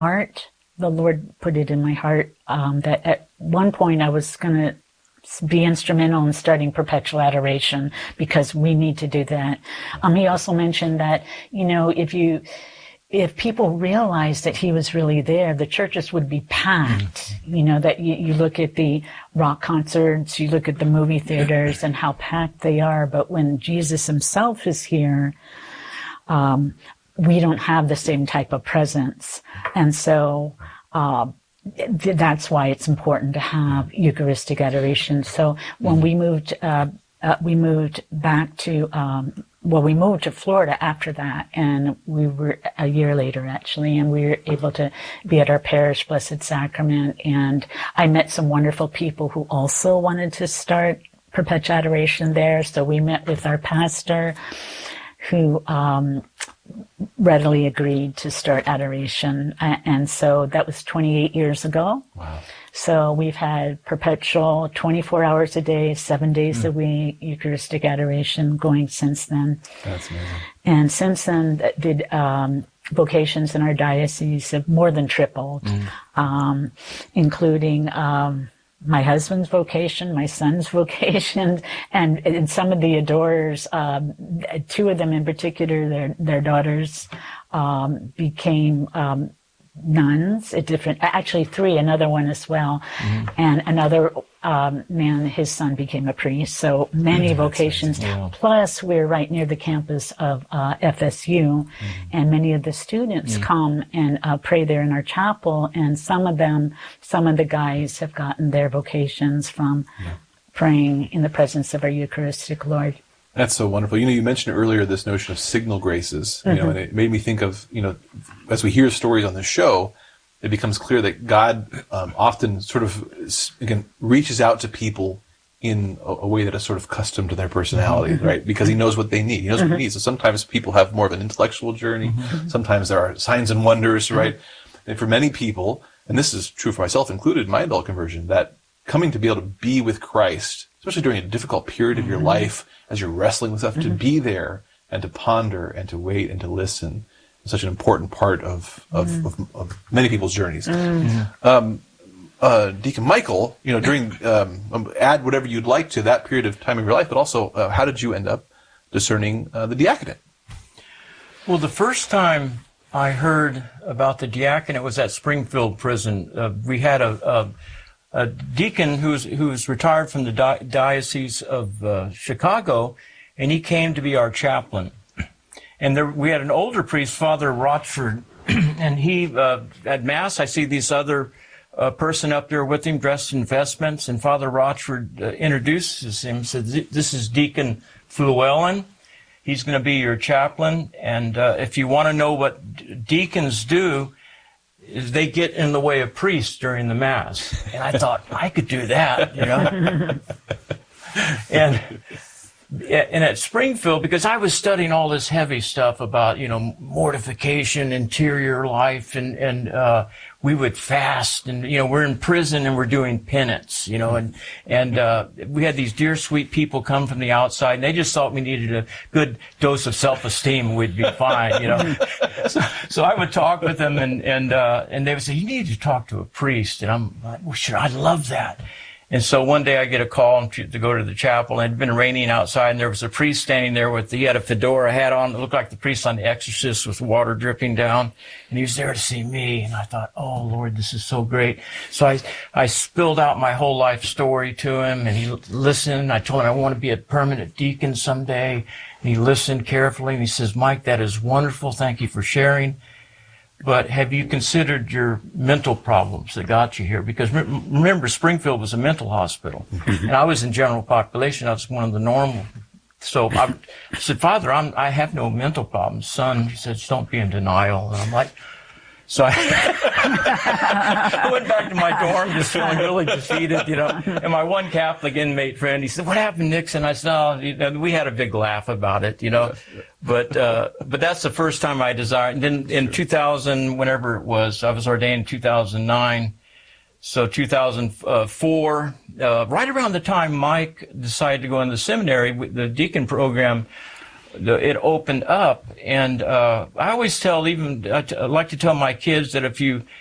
heart. The Lord put it in my heart that at one point I was going to be instrumental in starting perpetual adoration, because we need to do that. He also mentioned that, if people realized that he was really there, the churches would be packed. That you look at the rock concerts, you look at the movie theaters and how packed they are. But when Jesus himself is here, we don't have the same type of presence. And so, that's why it's important to have Eucharistic adoration. So when we moved back to, we moved to Florida after that, and we were a year later actually, and we were able to be at our parish Blessed Sacrament, and I met some wonderful people who also wanted to start perpetual adoration there. So we met with our pastor, who readily agreed to start adoration, and so that was 28 years ago. Wow. So we've had perpetual 24 hours a day, 7 days a week, Eucharistic adoration going since then. That's amazing. And since then, the vocations in our diocese have more than tripled, including my husband's vocation, my son's vocation, and some of the adorers, two of them in particular, their daughters became nuns at actually three, another one as well, and another man, his son became a priest. So many vocations. Yeah. Plus, we're right near the campus of FSU, and many of the students come and pray there in our chapel. And some of the guys have gotten their vocations from praying in the presence of our Eucharistic Lord. That's so wonderful. You mentioned earlier this notion of signal graces, and it made me think of, as we hear stories on the show, it becomes clear that God often sort of, again, reaches out to people in a way that is sort of custom to their personality, right? Because he knows what they need. He knows what they need. So sometimes people have more of an intellectual journey. Sometimes there are signs and wonders, right? And for many people, and this is true for myself included in my adult conversion, that coming to be able to be with Christ, especially during a difficult period of your life, as you're wrestling with stuff, to be there and to ponder and to wait and to listen is such an important part of many people's journeys. Deacon Michael, during add whatever you'd like to that period of time of your life, but also how did you end up discerning the diaconate? Well, the first time I heard about the diaconate was at Springfield Prison. We had a deacon who's retired from the Diocese of Chicago, and he came to be our chaplain. And we had an older priest, Father Rochford, and he, at Mass, I see this other person up there with him dressed in vestments, and Father Rochford introduces him, said, "This is Deacon Fluellen. He's going to be your chaplain, and if you want to know what deacons do, is they get in the way of priests during the Mass." And I thought, I could do that, And at Springfield, because I was studying all this heavy stuff about, mortification, interior life, and we would fast, and, we're in prison and we're doing penance, and we had these dear, sweet people come from the outside, and they just thought we needed a good dose of self-esteem and we'd be fine, So I would talk with them, and they would say, "You need to talk to a priest." And I'm like, "Well, sure, I'd love that." And so one day I get a call to go to the chapel, and it had been raining outside, and there was a priest standing there he had a fedora hat on. It looked like the priest on The Exorcist with water dripping down. And he was there to see me. And I thought, oh, Lord, this is so great. So I spilled out my whole life story to him, and he listened. I told him I want to be a permanent deacon someday. And he listened carefully, and he says, "Mike, that is wonderful. Thank you for sharing. But have you considered your mental problems that got you here?" Because remember, Springfield was a mental hospital. And I was in general population. I was one of the normal. So I said, "Father, I have no mental problems." "Son," he says, "don't be in denial." And I'm like, so I went back to my dorm just feeling really defeated, And my one Catholic inmate friend, he said, "What happened, Nixon?" I said, "Oh," we had a big laugh about it, But that's the first time I desired. And then in 2000, whenever it was, I was ordained in 2009. So 2004, right around the time Mike decided to go in the seminary, the deacon program it opened up. And I always tell, I like to tell my kids that if you